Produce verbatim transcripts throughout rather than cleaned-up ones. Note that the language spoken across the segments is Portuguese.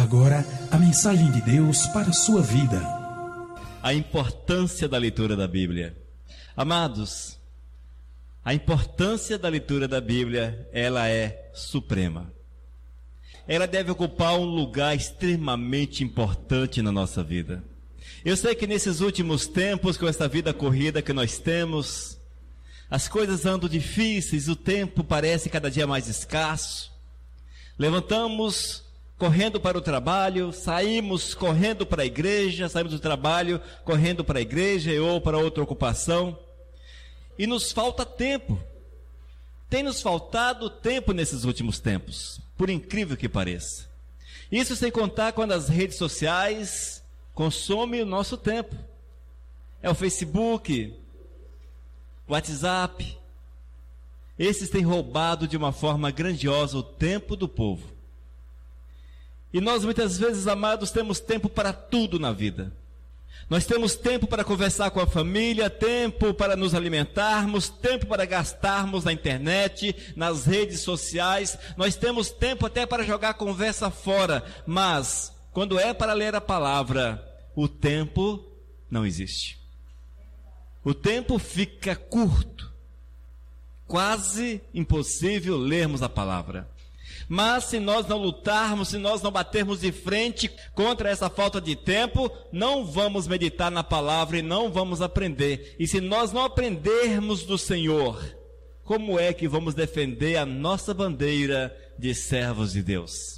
agora a mensagem de Deus para a sua vida. A importância da leitura da Bíblia. Amados, a importância da leitura da Bíblia, ela é suprema. Ela deve ocupar um lugar extremamente importante na nossa vida. Eu sei que nesses últimos tempos, com essa vida corrida que nós temos, as coisas andam difíceis, o tempo parece cada dia mais escasso. Levantamos correndo para o trabalho, saímos correndo para a igreja, saímos do trabalho correndo para a igreja ou para outra ocupação. E nos falta tempo. Tem nos faltado tempo nesses últimos tempos, por incrível que pareça. Isso sem contar quando as redes sociais consomem o nosso tempo. É o Facebook, o WhatsApp. Esses têm roubado de uma forma grandiosa o tempo do povo. E nós muitas vezes, amados, temos tempo para tudo na vida. Nós temos tempo para conversar com a família, tempo para nos alimentarmos, tempo para gastarmos na internet, nas redes sociais. Nós temos tempo até para jogar a conversa fora. Mas, quando é para ler a palavra, o tempo não existe. O tempo fica curto. Quase impossível lermos a palavra. Mas se nós não lutarmos, se nós não batermos de frente contra essa falta de tempo, não vamos meditar na palavra e não vamos aprender. E se nós não aprendermos do Senhor, como é que vamos defender a nossa bandeira de servos de Deus?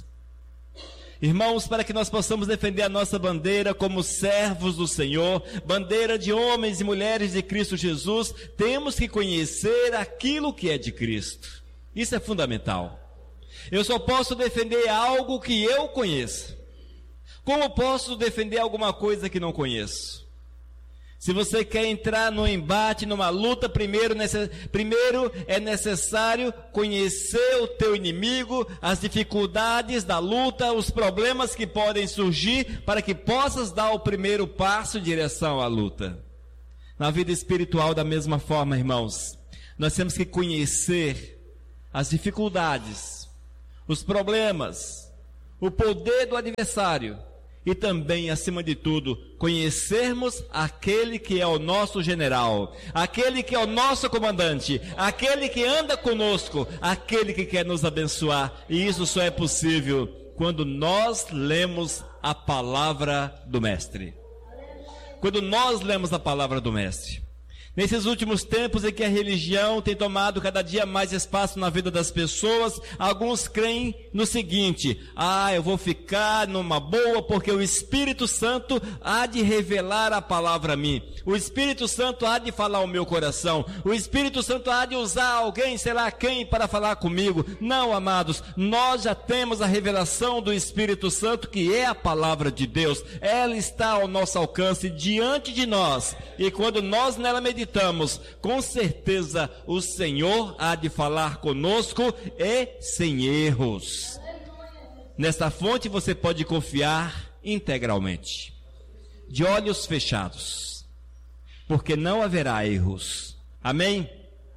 Irmãos, para que nós possamos defender a nossa bandeira como servos do Senhor, bandeira de homens e mulheres de Cristo Jesus, temos que conhecer aquilo que é de Cristo. Isso é fundamental. Eu só posso defender algo que eu conheço. Como posso defender alguma coisa que não conheço? Se você quer entrar no embate, numa luta, primeiro, primeiro é necessário conhecer o teu inimigo, as dificuldades da luta, os problemas que podem surgir, para que possas dar o primeiro passo em direção à luta. Na vida espiritual, da mesma forma, irmãos, nós temos que conhecer as dificuldades, os problemas, o poder do adversário e também, acima de tudo, conhecermos aquele que é o nosso general, aquele que é o nosso comandante, aquele que anda conosco, aquele que quer nos abençoar. E isso só é possível quando nós lemos a palavra do Mestre. Quando nós lemos a palavra do Mestre. Nesses últimos tempos em que a religião tem tomado cada dia mais espaço na vida das pessoas, alguns creem no seguinte: ah, eu vou ficar numa boa porque o Espírito Santo há de revelar a palavra a mim. O Espírito Santo há de falar ao meu coração. O Espírito Santo há de usar alguém, sei lá quem, para falar comigo. Não, amados, nós já temos a revelação do Espírito Santo, que é a palavra de Deus. Ela está ao nosso alcance, diante de nós. E quando nós nela meditamos, com certeza o Senhor há de falar conosco e sem erros. Nesta fonte você pode confiar integralmente, de olhos fechados, porque não haverá erros. Amém?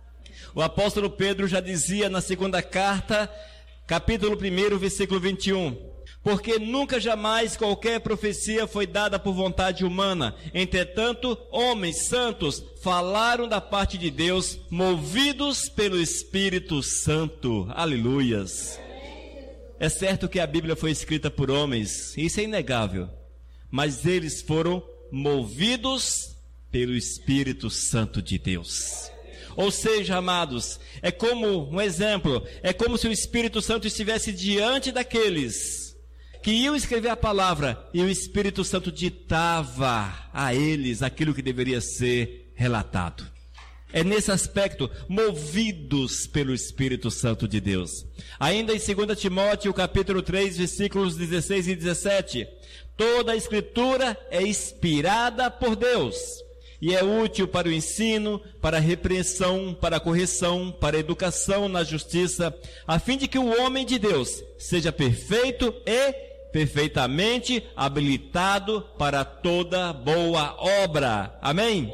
O apóstolo Pedro já dizia na segunda carta, capítulo um, versículo vinte e um: porque nunca jamais qualquer profecia foi dada por vontade humana. Entretanto, homens santos falaram da parte de Deus, movidos pelo Espírito Santo. Aleluias. É certo que a Bíblia foi escrita por homens, isso é inegável. Mas eles foram movidos pelo Espírito Santo de Deus. Ou seja, amados, é como um exemplo, é como se o Espírito Santo estivesse diante daqueles que iam escrever a palavra, e o Espírito Santo ditava a eles aquilo que deveria ser relatado. É nesse aspecto, movidos pelo Espírito Santo de Deus. Ainda em segunda Timóteo, capítulo três, versículos dezesseis e dezessete, toda a Escritura é inspirada por Deus, e é útil para o ensino, para a repreensão, para a correção, para a educação na justiça, a fim de que o homem de Deus seja perfeito e perfeitamente habilitado para toda boa obra. Amém?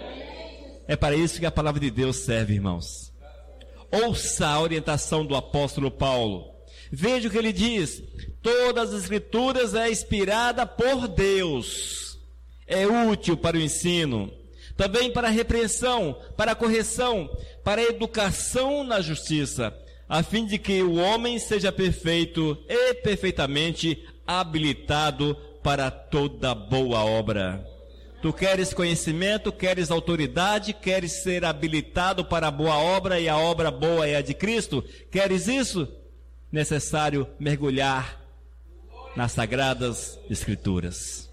É para isso que a palavra de Deus serve, irmãos. Ouça a orientação do apóstolo Paulo. Veja o que ele diz: Todas as Escrituras é inspirada por Deus. É útil para o ensino, também para a repreensão, para a correção, para a educação na justiça, a fim de que o homem seja perfeito e perfeitamente habilitado para toda boa obra. Tu queres conhecimento, queres autoridade, queres ser habilitado para a boa obra, e a obra boa é a de Cristo? Queres isso? Necessário mergulhar nas Sagradas Escrituras.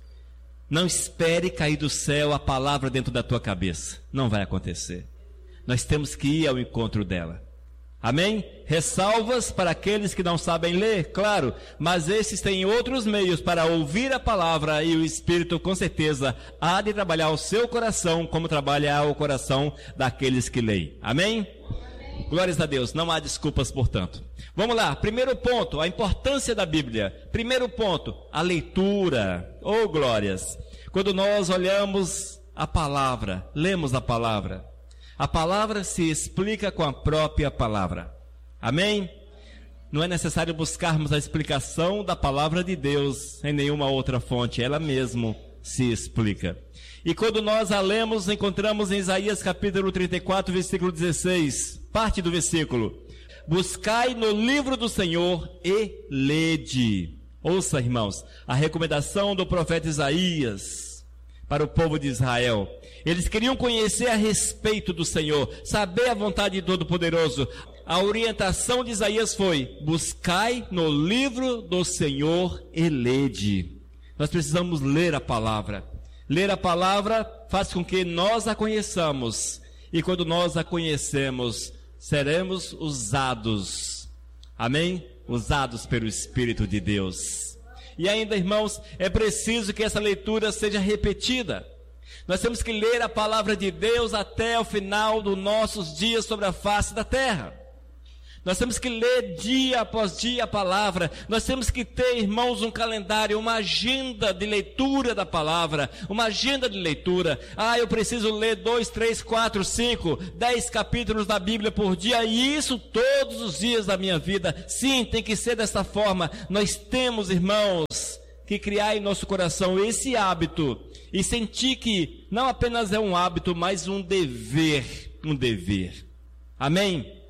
Não espere cair do céu a palavra dentro da tua cabeça. Não vai acontecer. Nós temos que ir ao encontro dela. Amém? Ressalvas para aqueles que não sabem ler, claro, mas esses têm outros meios para ouvir a palavra, e o Espírito com certeza há de trabalhar o seu coração como trabalha o coração daqueles que leem. Amém? Amém. Glórias a Deus, não há desculpas, portanto. Vamos lá, primeiro ponto, a importância da Bíblia. Primeiro ponto, a leitura. Oh, glórias! Quando nós olhamos a palavra, lemos a palavra, a palavra se explica com a própria palavra. Amém? Não é necessário buscarmos a explicação da palavra de Deus em nenhuma outra fonte. Ela mesmo se explica. E quando nós a lemos, encontramos em Isaías capítulo trinta e quatro, versículo dezesseis, parte do versículo: buscai no livro do Senhor e lede. Ouça, irmãos, a recomendação do profeta Isaías para o povo de Israel. Eles queriam conhecer a respeito do Senhor, saber a vontade de Todo-Poderoso. A orientação de Isaías foi: buscai no livro do Senhor e lede. Nós precisamos ler a palavra. Ler a palavra faz com que nós a conheçamos, e quando nós a conhecemos, seremos usados. Amém? Usados pelo Espírito de Deus. E ainda, irmãos, é preciso que essa leitura seja repetida. Nós temos que ler a palavra de Deus até o final dos nossos dias sobre a face da terra. Nós temos que ler dia após dia a palavra. Nós temos que ter, irmãos, um calendário, uma agenda de leitura da palavra, uma agenda de leitura. Ah, eu preciso ler dois, três, quatro, cinco, dez capítulos da Bíblia por dia, e isso todos os dias da minha vida. Sim, tem que ser dessa forma. Nós temos, irmãos, que criar em nosso coração esse hábito e sentir que não apenas é um hábito, mas um dever, um dever. Amém?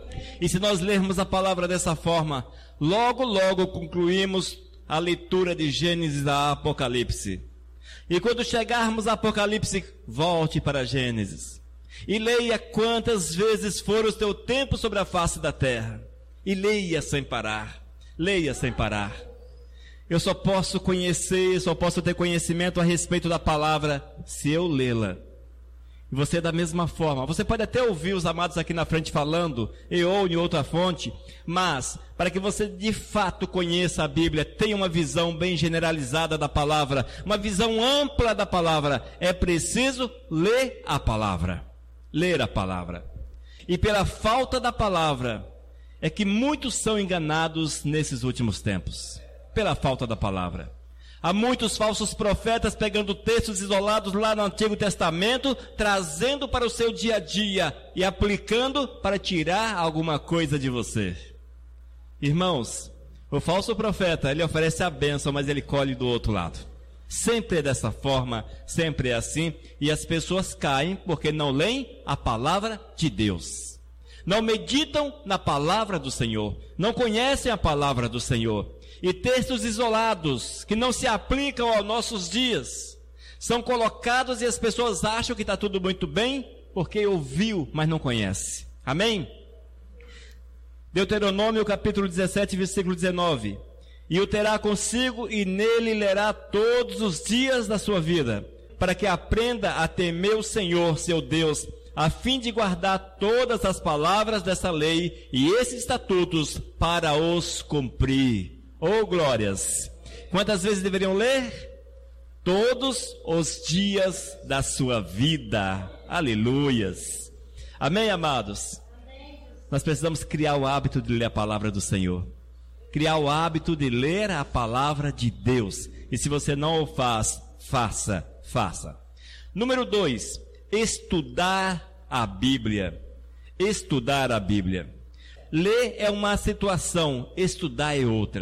E se nós lermos a palavra dessa forma, logo, logo concluímos a leitura de Gênesis a Apocalipse. E quando chegarmos a Apocalipse, volte para Gênesis e leia quantas vezes for o teu tempo sobre a face da terra. E leia sem parar, leia sem parar. Eu só posso conhecer, só posso ter conhecimento a respeito da palavra se eu lê-la. E você da mesma forma. Você pode até ouvir os amados aqui na frente falando, e ou em outra fonte, mas para que você de fato conheça a Bíblia, tenha uma visão bem generalizada da palavra, uma visão ampla da palavra, é preciso ler a palavra. Ler a palavra. E pela falta da palavra, é que muitos são enganados nesses últimos tempos. Pela falta da palavra. Há muitos falsos profetas pegando textos isolados lá no Antigo Testamento, trazendo para o seu dia a dia e aplicando para tirar alguma coisa de você. Irmãos, o falso profeta, ele oferece a bênção, mas ele colhe do outro lado. Sempre é dessa forma, sempre é assim, e as pessoas caem porque não leem a palavra de Deus. Não meditam na palavra do Senhor, não conhecem a palavra do Senhor. E textos isolados, que não se aplicam aos nossos dias, são colocados e as pessoas acham que está tudo muito bem, porque ouviu, mas não conhece. Amém? Deuteronômio capítulo dezessete, versículo dezenove. E o terá consigo, e nele lerá todos os dias da sua vida, para que aprenda a temer o Senhor, seu Deus, a fim de guardar todas as palavras dessa lei e esses estatutos para os cumprir. Oh, glórias! Quantas vezes deveriam ler? Todos os dias da sua vida. Aleluias! Amém, amados? Amém. Nós precisamos criar o hábito de ler a palavra do Senhor. Criar o hábito de ler a palavra de Deus. E se você não o faz, faça, faça. Número dois, estudar a Bíblia. Estudar a Bíblia. Ler é uma situação, estudar é outra.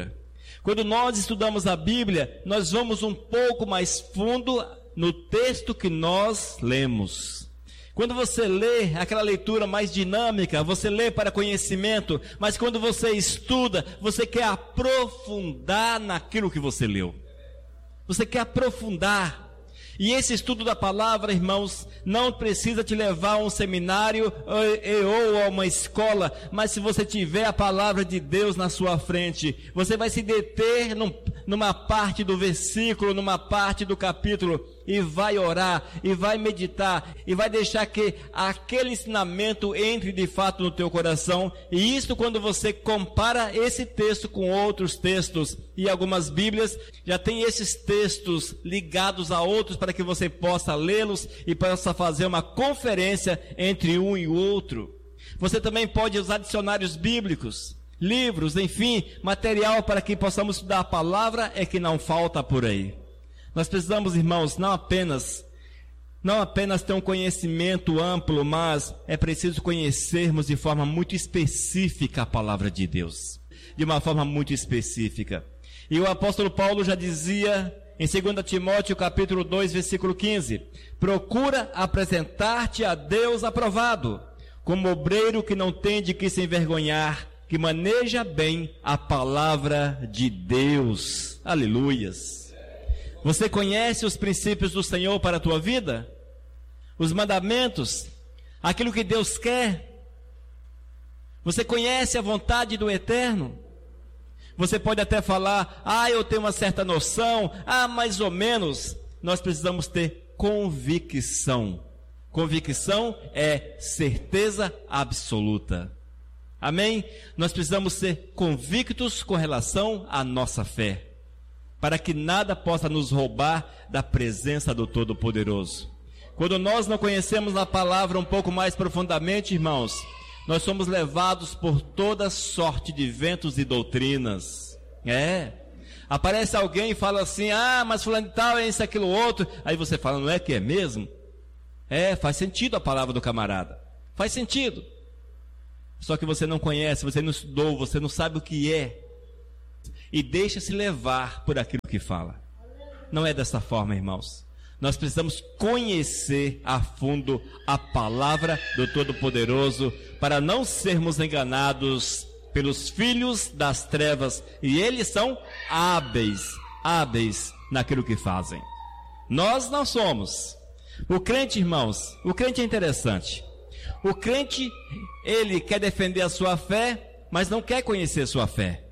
Quando nós estudamos a Bíblia, nós vamos um pouco mais fundo no texto que nós lemos. Quando você lê aquela leitura mais dinâmica, você lê para conhecimento, mas quando você estuda, você quer aprofundar naquilo que você leu. Você quer aprofundar. E esse estudo da palavra, irmãos, não precisa te levar a um seminário ou, ou a uma escola, mas se você tiver a palavra de Deus na sua frente, você vai se deter num, numa parte do versículo, numa parte do capítulo, e vai orar, e vai meditar, e vai deixar que aquele ensinamento entre de fato no teu coração. E isso quando você compara esse texto com outros textos, e algumas Bíblias já tem esses textos ligados a outros para que você possa lê-los e possa fazer uma conferência entre um e o outro. Você também pode usar dicionários bíblicos, livros, enfim, material para que possamos estudar a palavra, é que não falta por aí. Nós precisamos, irmãos, não apenas, não apenas ter um conhecimento amplo, mas é preciso conhecermos de forma muito específica a palavra de Deus. De uma forma muito específica. E o apóstolo Paulo já dizia em dois Timóteo capítulo dois, versículo quinze, procura apresentar-te a Deus aprovado, como obreiro que não tem de que se envergonhar, que maneja bem a palavra de Deus. Aleluias. Você conhece os princípios do Senhor para a tua vida? Os mandamentos? Aquilo que Deus quer? Você conhece a vontade do Eterno? Você pode até falar, ah, eu tenho uma certa noção, ah, mais ou menos. Nós precisamos ter convicção. Convicção é certeza absoluta. Amém? Nós precisamos ser convictos com relação à nossa fé, para que nada possa nos roubar da presença do Todo-Poderoso. Quando nós não conhecemos a palavra um pouco mais profundamente, irmãos, nós somos levados por toda sorte de ventos e doutrinas. É. Aparece alguém e fala assim, ah, mas fulano de tal é isso, aquilo, outro. Aí você fala, não é que é mesmo? É, faz sentido a palavra do camarada. Faz sentido. Só que você não conhece, você não estudou, você não sabe o que é. E deixa-se levar por aquilo que fala. Não é dessa forma, irmãos. Nós precisamos conhecer a fundo a palavra do Todo-Poderoso para não sermos enganados pelos filhos das trevas. E eles são hábeis, hábeis naquilo que fazem. Nós não somos. O crente, irmãos, o crente é interessante. O crente, ele quer defender a sua fé, mas não quer conhecer sua fé.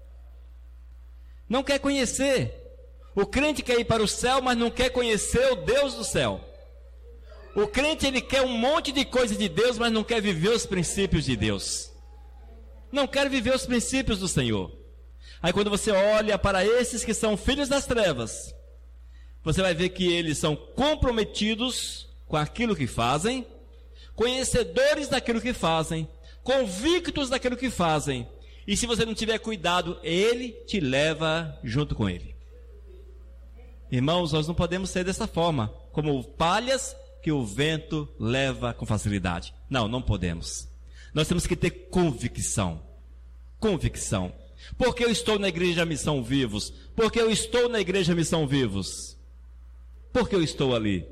Não quer conhecer. O crente quer ir para o céu, mas não quer conhecer o Deus do céu. O crente, ele quer um monte de coisa de Deus, mas não quer viver os princípios de Deus. Não quer viver os princípios do Senhor. Aí quando você olha para esses que são filhos das trevas, você vai ver que eles são comprometidos com aquilo que fazem, conhecedores daquilo que fazem, convictos daquilo que fazem. E se você não tiver cuidado, ele te leva junto com ele. Irmãos, nós não podemos ser dessa forma, como palhas que o vento leva com facilidade. Não, não podemos. Nós temos que ter convicção. Convicção. Por que eu estou na igreja Missão Vivos? Por que eu estou na igreja Missão Vivos? Por que eu estou ali?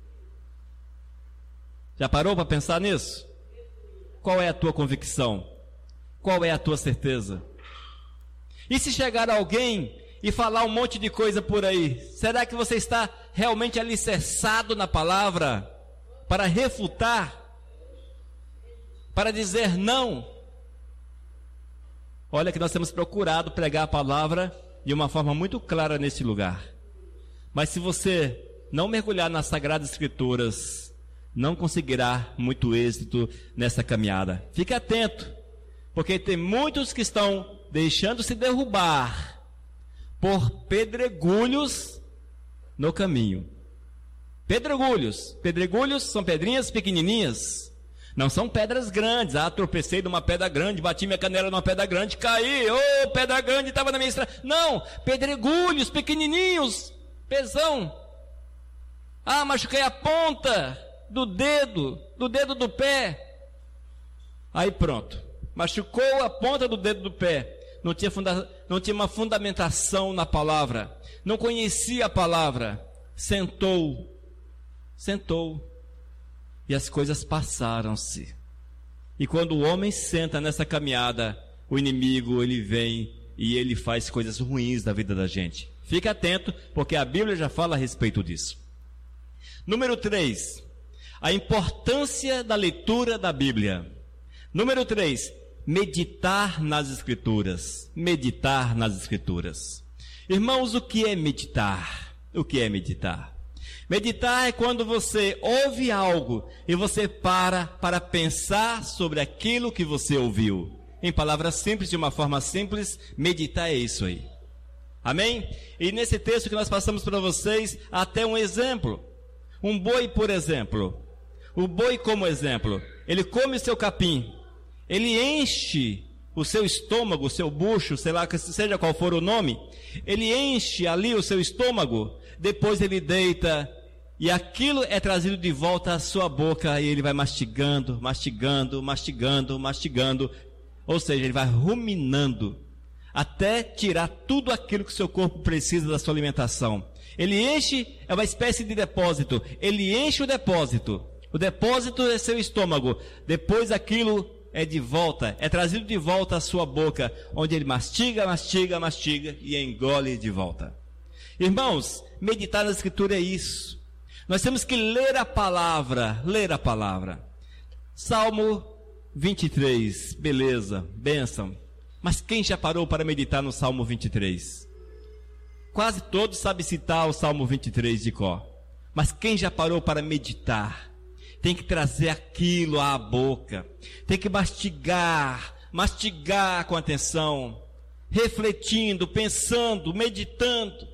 Já parou para pensar nisso? Qual é a tua convicção? Qual é a tua certeza? E se chegar alguém e falar um monte de coisa por aí, será que você está realmente alicerçado na palavra para refutar? Para dizer não? Olha que nós temos procurado pregar a palavra de uma forma muito clara nesse lugar. Mas se você não mergulhar nas Sagradas Escrituras, não conseguirá muito êxito nessa caminhada. Fique atento, porque tem muitos que estão deixando-se derrubar por pedregulhos no caminho. Pedregulhos. Pedregulhos são pedrinhas pequenininhas. Não são pedras grandes. Ah, tropecei numa pedra grande, bati minha canela numa pedra grande, caí. Oh, pedra grande, estava na minha estrada. Não, pedregulhos pequenininhos, pesão. Ah, machuquei a ponta do dedo, do dedo do pé. Aí pronto. Machucou a ponta do dedo do pé. Não tinha funda- não tinha uma fundamentação na palavra, não conhecia a palavra. Sentou, sentou, e as coisas passaram-se. E quando o homem senta nessa caminhada, o inimigo, ele vem e ele faz coisas ruins da vida da gente. Fique atento, porque a Bíblia já fala a respeito disso. Número três, a importância da leitura da Bíblia. Número três, meditar nas Escrituras. Meditar nas Escrituras. Irmãos, o que é meditar? O que é meditar? Meditar é quando você ouve algo e você para para pensar sobre aquilo que você ouviu. Em palavras simples, de uma forma simples, meditar é isso aí. Amém? E nesse texto que nós passamos para vocês, até um exemplo. Um boi, por exemplo. O boi como exemplo. Ele come o seu capim. Ele enche o seu estômago, o seu bucho, sei lá, seja qual for o nome. Ele enche ali o seu estômago. Depois ele deita. E aquilo é trazido de volta à sua boca. E ele vai mastigando, mastigando, mastigando, mastigando. Ou seja, ele vai ruminando. Até tirar tudo aquilo que o seu corpo precisa da sua alimentação. Ele enche, é uma espécie de depósito. Ele enche o depósito. O depósito é seu estômago. Depois aquilo é de volta, é trazido de volta à sua boca, onde ele mastiga, mastiga, mastiga e engole de volta. Irmãos, meditar na Escritura é isso. Nós temos que ler a palavra, ler a palavra. Salmo vinte e três, beleza, bênção. Mas quem já parou para meditar no Salmo vinte e três? Quase todos sabem citar o Salmo vinte e três de cor. Mas quem já parou para meditar? Tem que trazer aquilo à boca. Tem que mastigar, mastigar com atenção, refletindo, pensando, meditando,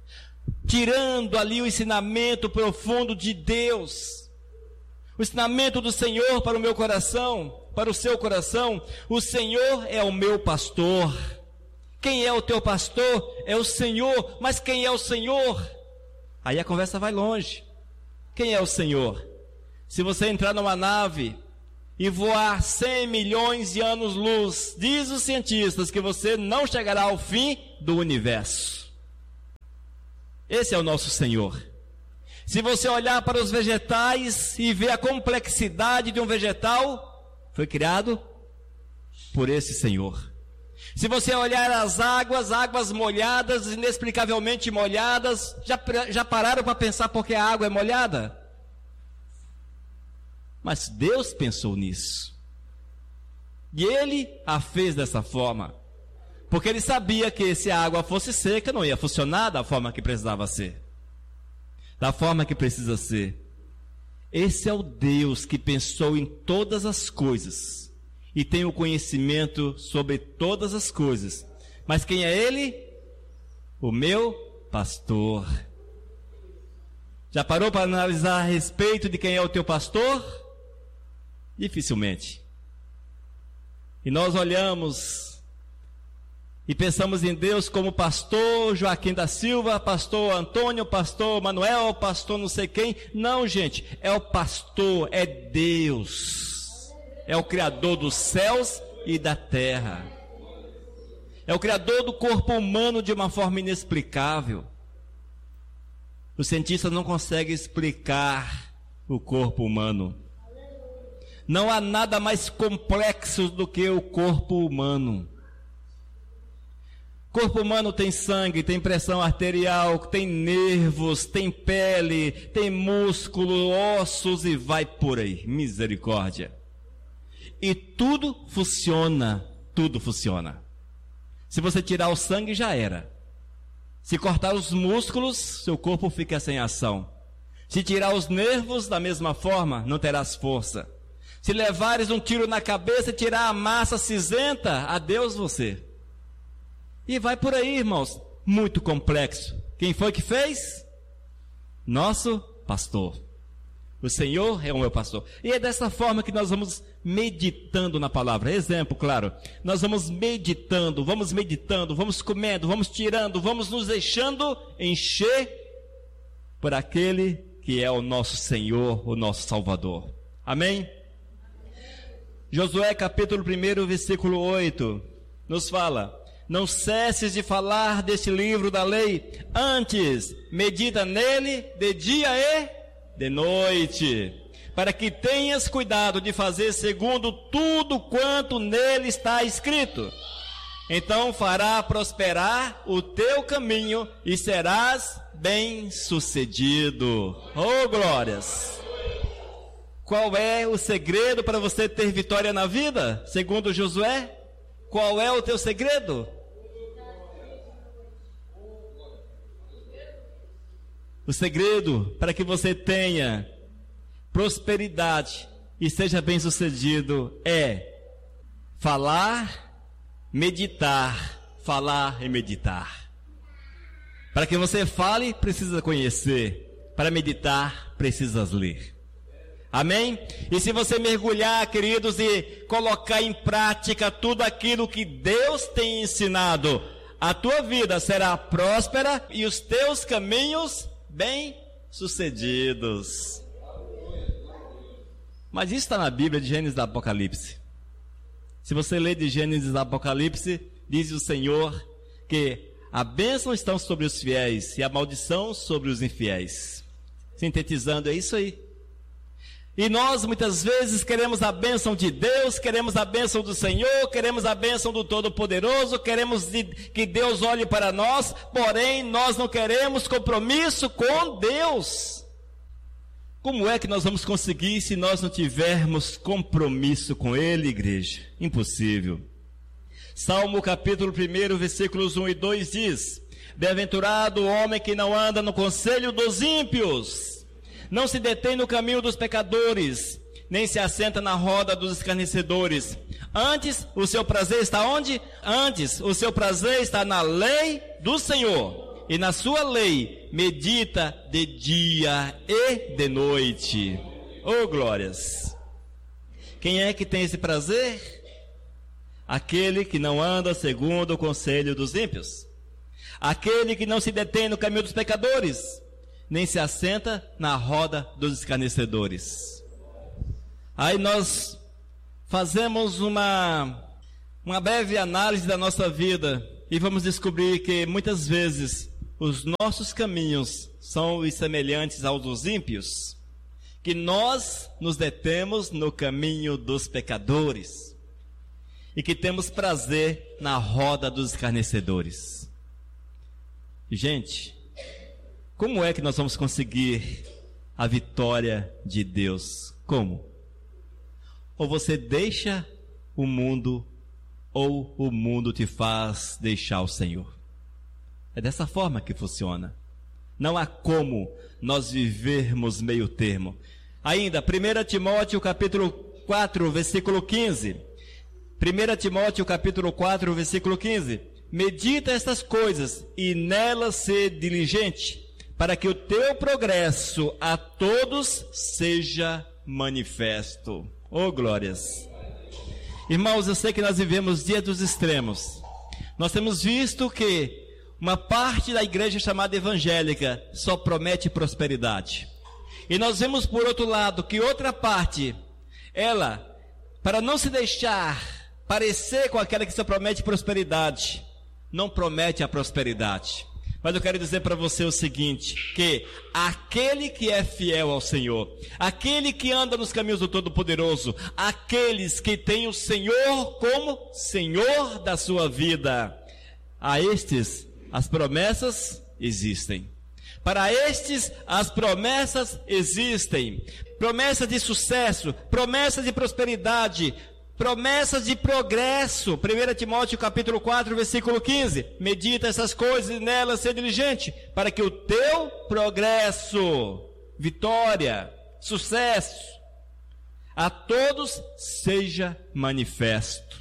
tirando ali o ensinamento profundo de Deus, o ensinamento do Senhor para o meu coração, para o seu coração. O Senhor é o meu pastor. Quem é o teu pastor? É o Senhor. Mas quem é o Senhor? Aí a conversa vai longe. Quem é o Senhor? Se você entrar numa nave e voar cem milhões de anos-luz, diz os cientistas que você não chegará ao fim do universo. Esse é o nosso Senhor. Se você olhar para os vegetais e ver a complexidade de um vegetal, foi criado por esse Senhor. Se você olhar as águas, águas molhadas, inexplicavelmente molhadas, já, já pararam para pensar por que a água é molhada? Mas Deus pensou nisso. E Ele a fez dessa forma. Porque Ele sabia que se a água fosse seca, não ia funcionar da forma que precisava ser. Da forma que precisa ser. Esse é o Deus que pensou em todas as coisas. E tem o conhecimento sobre todas as coisas. Mas quem é Ele? O meu pastor. Já parou para analisar a respeito de quem é o teu pastor? Dificilmente. E nós olhamos e pensamos em Deus como pastor Joaquim da Silva, pastor Antônio, pastor Manuel, pastor não sei quem. Não, gente, é o pastor, é Deus. É o Criador dos céus e da terra. É o Criador do corpo humano de uma forma inexplicável. Os cientistas não conseguem explicar o corpo humano. Não há nada mais complexo do que o corpo humano. O corpo humano tem sangue, tem pressão arterial, tem nervos, tem pele, tem músculo, ossos e vai por aí. Misericórdia. E tudo funciona, tudo funciona. Se você tirar o sangue, já era. Se cortar os músculos, seu corpo fica sem ação. Se tirar os nervos, da mesma forma, não terás força. Se levares um tiro na cabeça e tirar a massa cinzenta, adeus você. E vai por aí, irmãos. Muito complexo. Quem foi que fez? Nosso pastor. O Senhor é o meu pastor. E é dessa forma que nós vamos meditando na palavra. Exemplo, claro. Nós vamos meditando, vamos meditando, vamos comendo, vamos tirando, vamos nos deixando encher por aquele que é o nosso Senhor, o nosso Salvador. Amém? Josué capítulo um, versículo oito, nos fala: não cesses de falar deste livro da lei, antes medita nele de dia e de noite, para que tenhas cuidado de fazer segundo tudo quanto nele está escrito. Então fará prosperar o teu caminho e serás bem-sucedido. Oh, glórias! Qual é o segredo para você ter vitória na vida? Segundo Josué, qual é o teu segredo? O segredo para que você tenha prosperidade e seja bem-sucedido é falar, meditar, falar e meditar. Para que você fale, precisa conhecer. Para meditar, precisas ler. Amém? E se você mergulhar, queridos, e colocar em prática tudo aquilo que Deus tem ensinado, a tua vida será próspera e os teus caminhos bem-sucedidos. Mas isso está na Bíblia de Gênesis e Apocalipse. Se você ler de Gênesis e Apocalipse, diz o Senhor que a bênção está sobre os fiéis e a maldição sobre os infiéis. Sintetizando, é isso aí. E nós muitas vezes queremos a bênção de Deus, queremos a bênção do Senhor, queremos a bênção do Todo-Poderoso, queremos que Deus olhe para nós, porém nós não queremos compromisso com Deus. Como é que nós vamos conseguir se nós não tivermos compromisso com Ele, igreja? Impossível. Salmo capítulo um, versículos um e dois diz: bem-aventurado o homem que não anda no conselho dos ímpios, não se detém no caminho dos pecadores, nem se assenta na roda dos escarnecedores. Antes, o seu prazer está onde? Antes, o seu prazer está na lei do Senhor, e na sua lei medita de dia e de noite. Oh, glórias! Quem é que tem esse prazer? Aquele que não anda segundo o conselho dos ímpios, aquele que não se detém no caminho dos pecadores, nem se assenta na roda dos escarnecedores. Aí nós fazemos uma, uma breve análise da nossa vida e vamos descobrir que muitas vezes os nossos caminhos são os semelhantes aos dos ímpios, que nós nos detemos no caminho dos pecadores e que temos prazer na roda dos escarnecedores. Gente, como é que nós vamos conseguir a vitória de Deus? Como? Ou você deixa o mundo, ou o mundo te faz deixar o Senhor. É dessa forma que funciona. Não há como nós vivermos meio termo. Ainda, primeiro Timóteo capítulo quatro, versículo quinze. primeiro Timóteo capítulo quatro, versículo quinze. Medita estas coisas e nelas ser diligente, para que o teu progresso a todos seja manifesto. Oh, glórias! Irmãos, eu sei que nós vivemos dias dos extremos. Nós temos visto que uma parte da igreja chamada evangélica só promete prosperidade. E nós vemos por outro lado que outra parte, ela, para não se deixar parecer com aquela que só promete prosperidade, não promete a prosperidade. Mas eu quero dizer para você o seguinte, que aquele que é fiel ao Senhor, aquele que anda nos caminhos do Todo-Poderoso, aqueles que têm o Senhor como Senhor da sua vida, a estes as promessas existem. Para estes as promessas existem. Promessas de sucesso, promessas de prosperidade, promessas de progresso. primeiro Timóteo capítulo quatro, versículo quinze. Medita essas coisas e nelas ser diligente, para que o teu progresso, vitória, sucesso, a todos seja manifesto.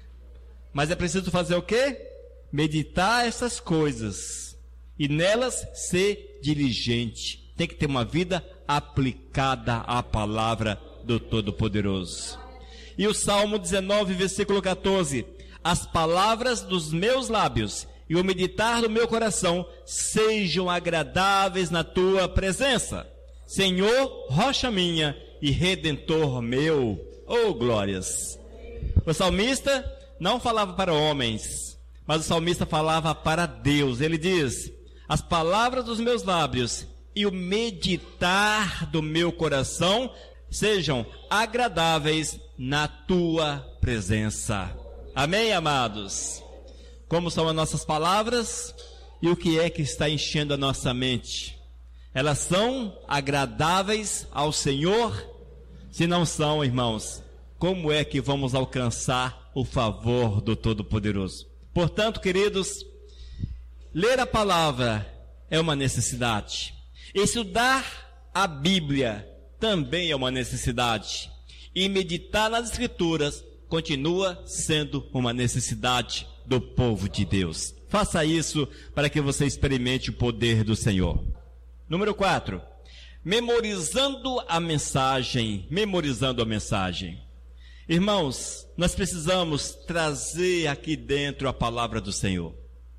Mas é preciso fazer o quê? Meditar essas coisas e nelas ser diligente. Tem que ter uma vida aplicada à palavra do Todo-Poderoso. E o Salmo dezenove, versículo catorze. As palavras dos meus lábios e o meditar do meu coração sejam agradáveis na tua presença, Senhor, rocha minha e redentor meu. Oh, glórias! O salmista não falava para homens, mas o salmista falava para Deus. Ele diz: as palavras dos meus lábios e o meditar do meu coração sejam agradáveis na tua presença. Amém, amados? Como são as nossas palavras e o que é que está enchendo a nossa mente? Elas são agradáveis ao Senhor? Se não são, irmãos, como é que vamos alcançar o favor do Todo-Poderoso? Portanto, queridos, ler a palavra é uma necessidade. Estudar a Bíblia também é uma necessidade. E meditar nas Escrituras continua sendo uma necessidade do povo de Deus. Faça isso para que você experimente o poder do Senhor. Número quatro. Memorizando a mensagem. Memorizando a mensagem. Irmãos, nós precisamos trazer aqui dentro a palavra do Senhor.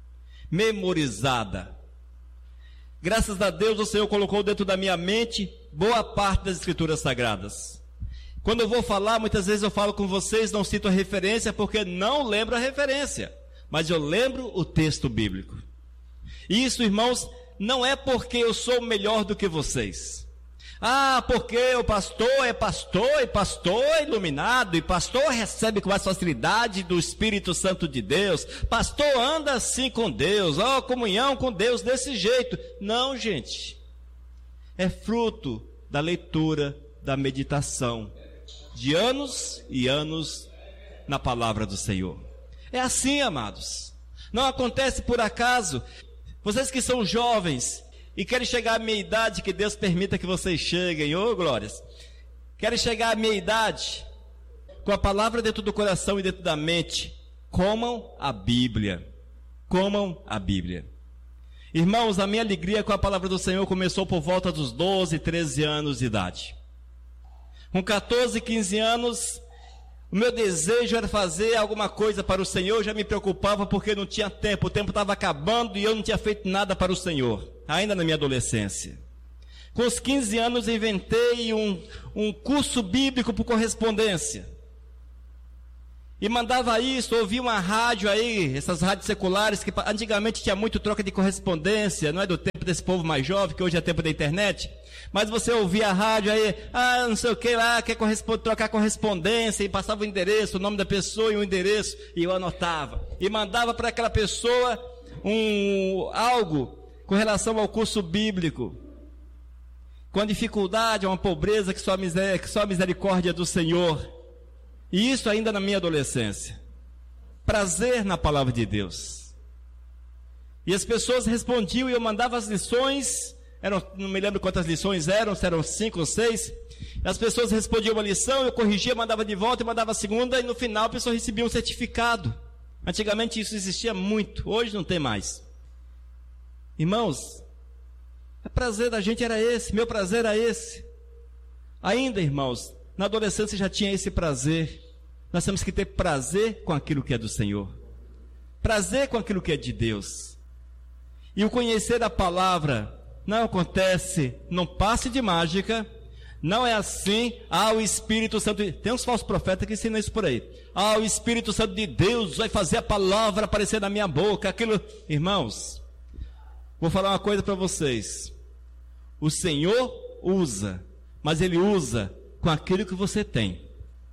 Memorizada. Graças a Deus o Senhor colocou dentro da minha mente boa parte das Escrituras Sagradas. Quando eu vou falar, muitas vezes eu falo com vocês, não cito a referência porque não lembro a referência, mas eu lembro o texto bíblico. Isso, irmãos, não é porque eu sou melhor do que vocês. Ah, porque o pastor é pastor, e pastor é iluminado, e pastor recebe com mais facilidade do Espírito Santo de Deus. Pastor anda assim com Deus, ó, oh, comunhão com Deus desse jeito. Não, gente. É fruto da leitura, da meditação, de anos e anos na palavra do Senhor. É assim, amados. Não acontece por acaso. Vocês que são jovens e querem chegar à minha idade, que Deus permita que vocês cheguem, ô glórias. Querem chegar à minha idade, com a palavra dentro do coração e dentro da mente, comam a Bíblia. Comam a Bíblia. Irmãos, a minha alegria com a palavra do Senhor começou por volta dos doze, treze anos de idade. Com quatorze, quinze anos, o meu desejo era fazer alguma coisa para o Senhor. Eu já me preocupava porque não tinha tempo, o tempo estava acabando e eu não tinha feito nada para o Senhor, ainda na minha adolescência. Com os quinze anos inventei um, um curso bíblico por correspondência. E mandava isso, ouvia uma rádio aí, essas rádios seculares, que antigamente tinha muito troca de correspondência, não é do tempo desse povo mais jovem, que hoje é tempo da internet. Mas você ouvia a rádio aí, ah, não sei o que lá, quer trocar correspondência, e passava o endereço, o nome da pessoa e o endereço, e eu anotava. E mandava para aquela pessoa um, algo com relação ao curso bíblico. Com a dificuldade, uma pobreza que só, miséria, que só a misericórdia do Senhor. E isso ainda na minha adolescência. Prazer na palavra de Deus. E as pessoas respondiam e eu mandava as lições. Eram, não me lembro quantas lições eram, se eram cinco ou seis. As pessoas respondiam uma lição, eu corrigia, mandava de volta e mandava a segunda. E no final a pessoa recebia um certificado. Antigamente isso existia muito, hoje não tem mais. Irmãos, o prazer da gente era esse, meu prazer era esse. Ainda, irmãos, na adolescência já tinha esse prazer. Nós temos que ter prazer com aquilo que é do Senhor. Prazer com aquilo que é de Deus. E o conhecer a palavra não acontece num passe de mágica. Não é assim, ah, o Espírito Santo... Tem uns falsos profetas que ensinam isso por aí. Ah, o Espírito Santo de Deus vai fazer a palavra aparecer na minha boca. Aquilo... Irmãos, vou falar uma coisa para vocês. O Senhor usa, mas Ele usa com aquilo que você tem.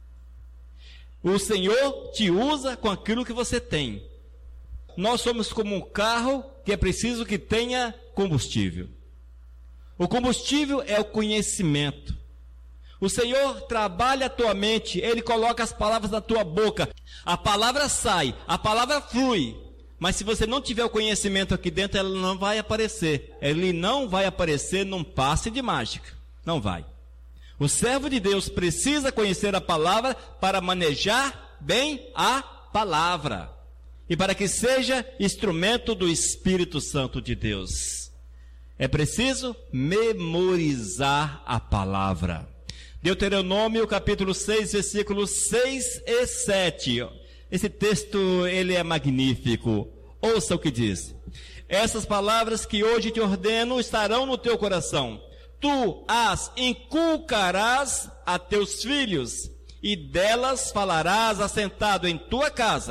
O Senhor te usa com aquilo que você tem. Nós somos como um carro que é preciso que tenha combustível. O combustível é o conhecimento. O Senhor trabalha a tua mente, Ele coloca as palavras na tua boca. A palavra sai, a palavra flui. Mas se você não tiver o conhecimento aqui dentro, ela não vai aparecer. Ele não vai aparecer num passe de mágica. Não vai. O servo de Deus precisa conhecer a palavra para manejar bem a palavra. E para que seja instrumento do Espírito Santo de Deus. É preciso memorizar a palavra. Deuteronômio capítulo seis, versículos seis e sete. Esse texto, ele é magnífico. Ouça o que diz. Essas palavras que hoje te ordeno estarão no teu coração. Tu as inculcarás a teus filhos, e delas falarás assentado em tua casa,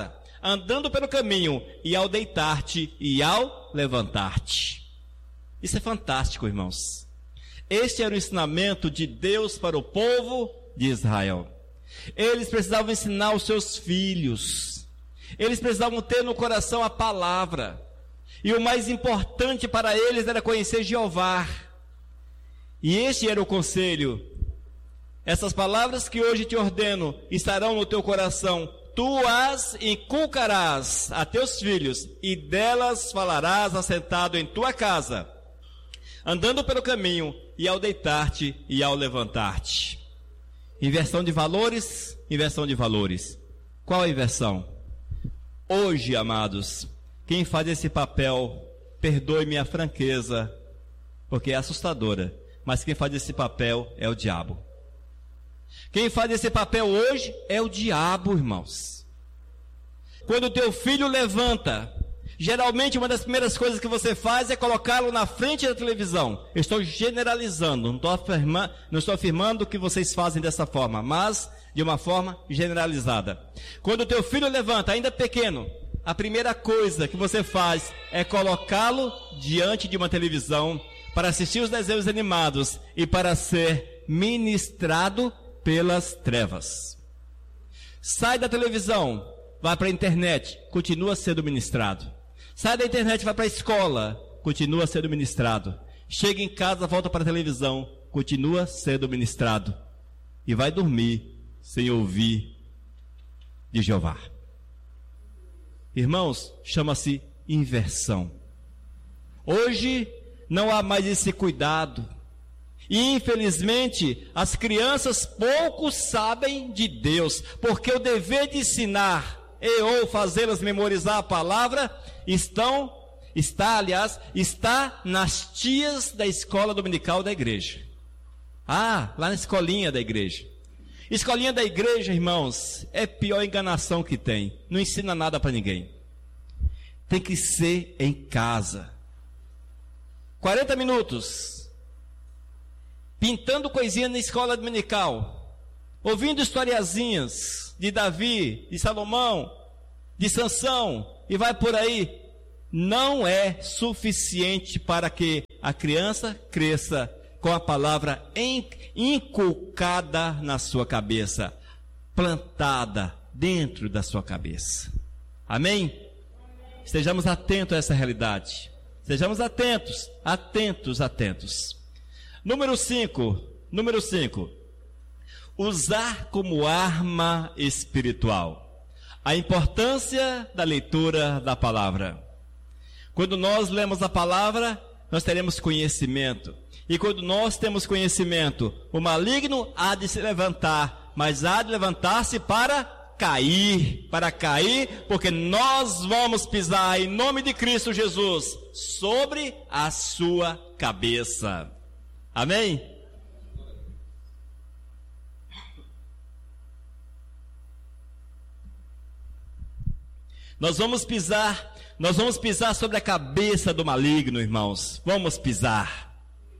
andando pelo caminho, e ao deitar-te e ao levantar-te. Isso é fantástico, irmãos. Este era o ensinamento de Deus para o povo de Israel. Eles precisavam ensinar os seus filhos. Eles precisavam ter no coração a palavra. E o mais importante para eles era conhecer Jeová. E este era o conselho. Essas palavras que hoje te ordeno estarão no teu coração. Tu as inculcarás a teus filhos, e delas falarás assentado em tua casa, andando pelo caminho, e ao deitar-te e ao levantar-te. Inversão de valores, inversão de valores. Qual a inversão? Hoje, amados, quem faz esse papel, perdoe-me a franqueza, porque é assustadora, mas quem faz esse papel é o diabo. Quem faz esse papel hoje é o diabo, irmãos. Quando o teu filho levanta, geralmente uma das primeiras coisas que você faz é colocá-lo na frente da televisão. Eu estou generalizando, não estou afirmando, não estou afirmando que vocês fazem dessa forma, mas de uma forma generalizada. Quando o teu filho levanta, ainda pequeno, a primeira coisa que você faz é colocá-lo diante de uma televisão para assistir os desenhos animados e para ser ministrado pelas trevas. Sai da televisão, vai para a internet, continua sendo ministrado. Sai da internet, vai para a escola, continua sendo ministrado. Chega em casa, volta para a televisão, continua sendo ministrado. E vai dormir sem ouvir de Jeová. Irmãos, chama-se inversão. Hoje não há mais esse cuidado. E infelizmente as crianças pouco sabem de Deus, porque o dever de ensinar e ou fazê-las memorizar a palavra estão, está, aliás, está nas tias da escola dominical da igreja. Ah, lá na escolinha da igreja. Escolinha da igreja, irmãos, é a pior enganação que tem. Não ensina nada para ninguém. Tem que ser em casa. quarenta minutos, pintando coisinha na escola dominical, ouvindo historiazinhas de Davi, de Salomão, de Sansão, e vai por aí. Não é suficiente para que a criança cresça com a palavra inculcada na sua cabeça, plantada dentro da sua cabeça. Amém? Estejamos atentos a essa realidade. Estejamos atentos, atentos, atentos. Número cinco, número cinco. Usar como arma espiritual. A importância da leitura da palavra. Quando nós lemos a palavra, nós teremos conhecimento. E quando nós temos conhecimento, o maligno há de se levantar, mas há de levantar-se para cair, para cair, porque nós vamos pisar em nome de Cristo Jesus sobre a sua cabeça. Amém? Nós vamos pisar, nós vamos pisar sobre a cabeça do maligno, irmãos. Vamos pisar.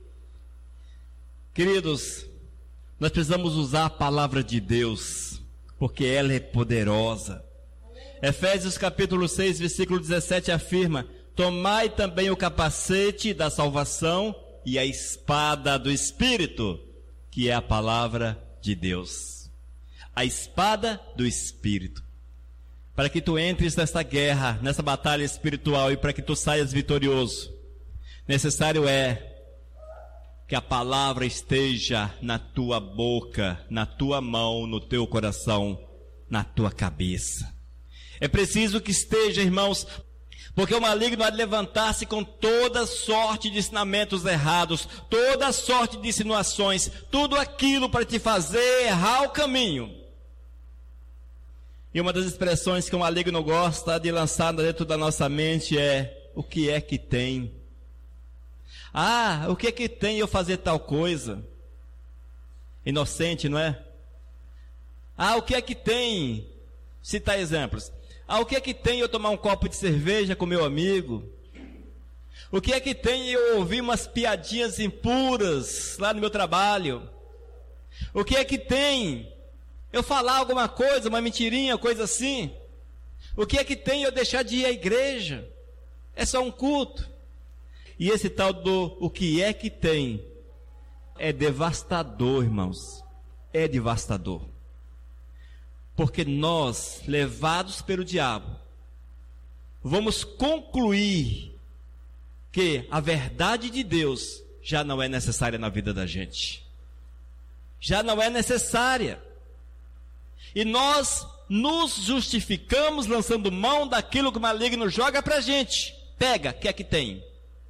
Queridos, nós precisamos usar a palavra de Deus, porque ela é poderosa. Efésios capítulo seis, versículo dezessete afirma: tomai também o capacete da salvação e a espada do Espírito, que é a palavra de Deus. A espada do Espírito. Para que tu entres nessa guerra, nessa batalha espiritual, e para que tu saias vitorioso, necessário é que a palavra esteja na tua boca, na tua mão, no teu coração, na tua cabeça. É preciso que esteja, irmãos, porque o maligno há de levantar-se com toda sorte de ensinamentos errados, toda sorte de insinuações, tudo aquilo para te fazer errar o caminho. E uma das expressões que o maligno gosta de lançar dentro da nossa mente é: o que é que tem? Ah, o que é que tem eu fazer tal coisa? Inocente, não é? Ah, o que é que tem? Citar exemplos. Ah, o que é que tem eu tomar um copo de cerveja com meu amigo? O que é que tem eu ouvir umas piadinhas impuras lá no meu trabalho? O que é que tem eu falar alguma coisa, uma mentirinha, coisa assim? O que é que tem eu deixar de ir à igreja? É só um culto. E esse tal do o que é que tem é devastador, irmãos. É devastador. Porque nós, levados pelo diabo, vamos concluir que a verdade de Deus já não é necessária na vida da gente. Já não é necessária. E nós nos justificamos lançando mão daquilo que o maligno joga para a gente. Pega, que é que tem?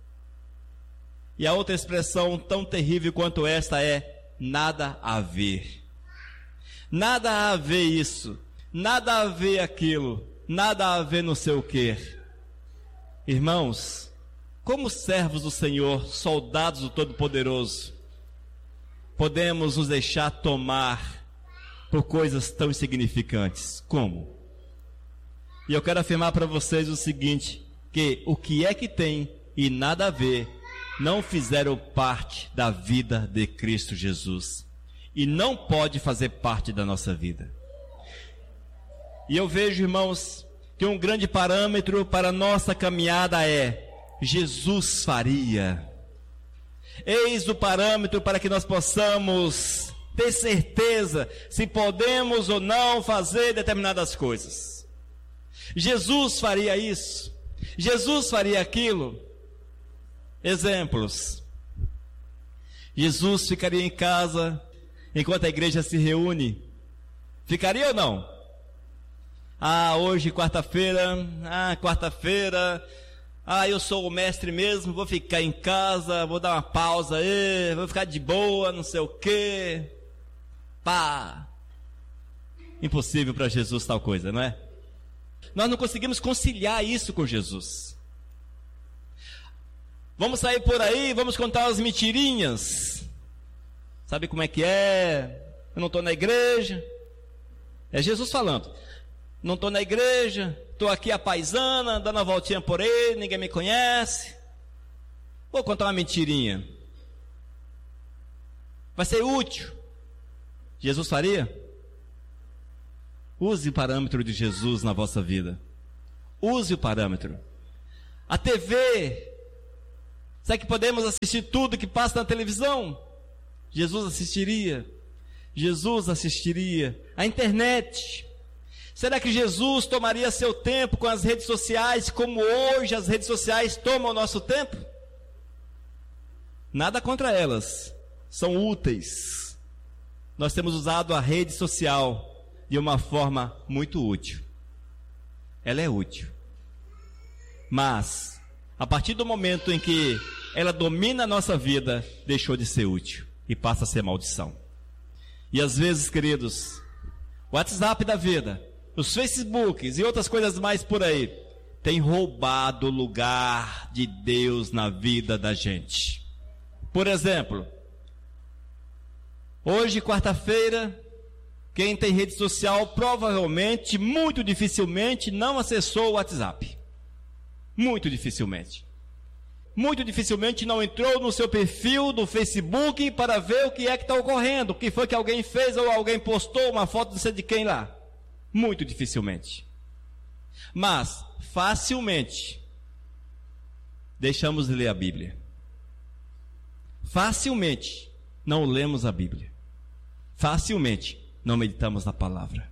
E a outra expressão tão terrível quanto esta é nada a ver. Nada a ver isso, nada a ver aquilo, nada a ver não sei o quê. Irmãos, como servos do Senhor, soldados do Todo-Poderoso, podemos nos deixar tomar por coisas tão insignificantes? Como? E eu quero afirmar para vocês o seguinte, que o que é que tem e nada a ver, não fizeram parte da vida de Cristo Jesus. E não pode fazer parte da nossa vida. E eu vejo, irmãos, que um grande parâmetro para a nossa caminhada é Jesus faria. Eis o parâmetro para que nós possamos ter certeza se podemos ou não fazer determinadas coisas. Jesus faria isso. Jesus faria aquilo. Exemplos. Jesus ficaria em casa enquanto a igreja se reúne. Ficaria ou não? Ah, hoje quarta-feira, ah, quarta-feira, ah, eu sou o mestre mesmo, vou ficar em casa, vou dar uma pausa aí, vou ficar de boa, não sei o quê. Pá. Impossível para Jesus tal coisa, não é? Nós não conseguimos conciliar isso com Jesus. Vamos sair por aí, vamos contar as mentirinhas. Sabe como é que é? Eu não estou na igreja. É Jesus falando. Não estou na igreja, estou aqui a paisana, dando uma voltinha por aí, ninguém me conhece. Vou contar uma mentirinha. Vai ser útil. Jesus faria? Use o parâmetro de Jesus na vossa vida. Use o parâmetro. A T V. Será que podemos assistir tudo que passa na televisão? Jesus assistiria. Jesus assistiria. A internet. Será que Jesus tomaria seu tempo com as redes sociais, como hoje as redes sociais tomam o nosso tempo? Nada contra elas. São úteis. Nós temos usado a rede social de uma forma muito útil. Ela é útil. Mas, a partir do momento em que ela domina a nossa vida, deixou de ser útil e passa a ser maldição. E às vezes, queridos, o WhatsApp da vida, os Facebooks e outras coisas mais por aí, tem roubado o lugar de Deus na vida da gente. Por exemplo, hoje, quarta-feira, quem tem rede social provavelmente, muito dificilmente, não acessou o WhatsApp. Muito dificilmente. Muito dificilmente não entrou no seu perfil do Facebook para ver o que é que está ocorrendo, o que foi que alguém fez ou alguém postou uma foto de sei de quem lá. Muito dificilmente. Mas, facilmente, deixamos de ler a Bíblia. Facilmente, não lemos a Bíblia. Facilmente, não meditamos na palavra.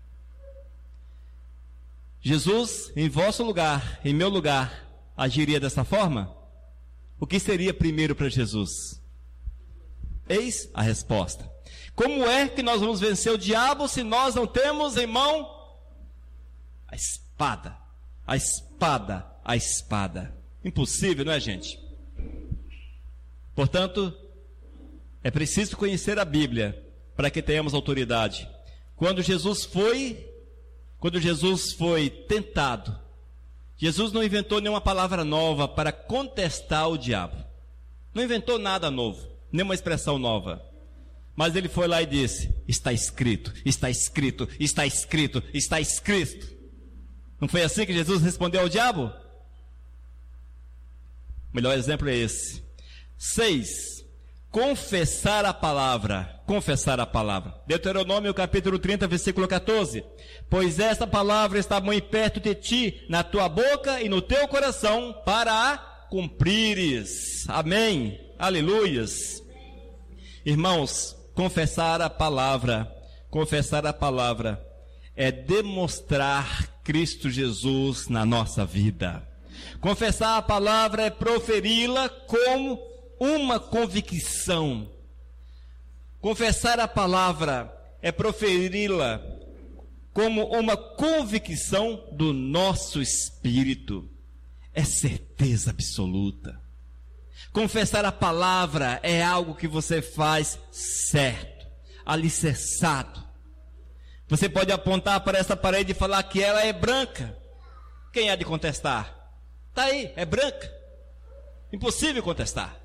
Jesus, em vosso lugar, em meu lugar, agiria dessa forma? O que seria primeiro para Jesus? Eis a resposta. Como é que nós vamos vencer o diabo se nós não temos em mão a espada? A espada, a espada. Impossível, não é, gente? Portanto, é preciso conhecer a Bíblia para que tenhamos autoridade. Quando Jesus foi, quando Jesus foi tentado, Jesus não inventou nenhuma palavra nova para contestar o diabo. Não inventou nada novo, nenhuma expressão nova. Mas ele foi lá e disse: está escrito, está escrito, está escrito, está escrito. Não foi assim que Jesus respondeu ao diabo? O melhor exemplo é esse. Seis. confessar a palavra, confessar a palavra. Deuteronômio capítulo trinta, versículo quatorze. Pois esta palavra está muito perto de ti, na tua boca e no teu coração, para a cumprires. Amém. Aleluias. Irmãos, confessar a palavra, confessar a palavra é demonstrar Cristo Jesus na nossa vida. Confessar a palavra é proferi-la como uma convicção. Confessar a palavra é proferi-la como uma convicção do nosso espírito. É certeza absoluta. Confessar a palavra é algo que você faz certo, alicerçado. Você pode apontar para essa parede e falar que ela é branca. Quem há de contestar? Está aí, é branca. Impossível contestar.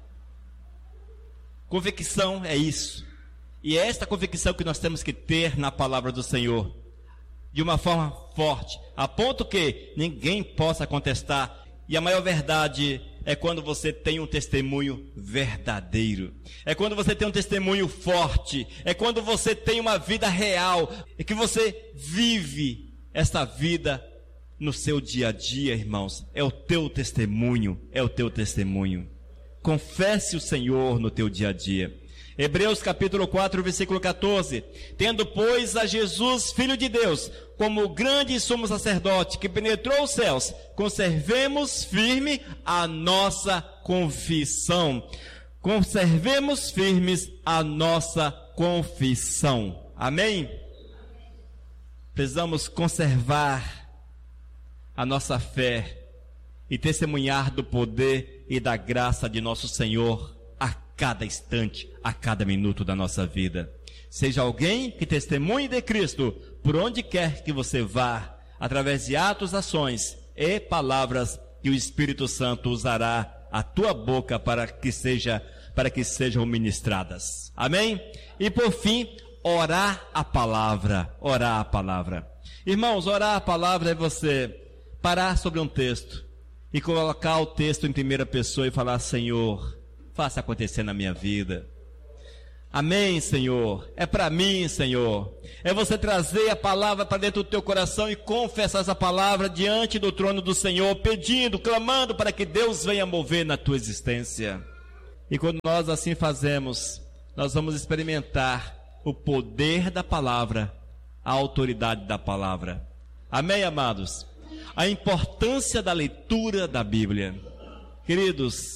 Convicção é isso. E é esta convicção que nós temos que ter na palavra do Senhor. De uma forma forte, a ponto que ninguém possa contestar. E a maior verdade é quando você tem um testemunho verdadeiro. É quando você tem um testemunho forte. É quando você tem uma vida real. É que você vive essa vida no seu dia a dia, irmãos. É o teu testemunho. É o teu testemunho. Confesse o Senhor no teu dia a dia. Hebreus capítulo quatro, versículo quatorze. Tendo, pois, a Jesus, Filho de Deus, como grande sumo sacerdote que penetrou os céus, conservemos firme a nossa confissão. Conservemos firmes a nossa confissão. Amém? Precisamos conservar a nossa fé e testemunhar do poder e da graça de nosso Senhor a cada instante, a cada minuto da nossa vida. Seja alguém que testemunhe de Cristo por onde quer que você vá, através de atos, ações e palavras que o Espírito Santo usará a tua boca para que seja, para que sejam ministradas. Amém? E por fim, orar a palavra, orar a palavra. Irmãos, orar a palavra é você parar sobre um texto e colocar o texto em primeira pessoa e falar: Senhor, faça acontecer na minha vida. Amém, Senhor. É para mim, Senhor. É você trazer a palavra para dentro do teu coração e confessar essa palavra diante do trono do Senhor, pedindo, clamando para que Deus venha mover na tua existência. E quando nós assim fazemos, nós vamos experimentar o poder da palavra, a autoridade da palavra. Amém, amados? A importância da leitura da Bíblia. Queridos,